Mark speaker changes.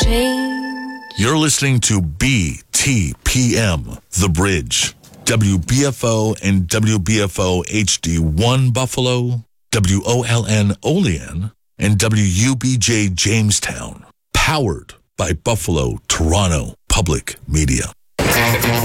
Speaker 1: change.
Speaker 2: You're listening to BTPM, The Bridge. WBFO and WBFO HD1 Buffalo, WOLN Olean, and WUBJ Jamestown. Powered by Buffalo Toronto Public Media.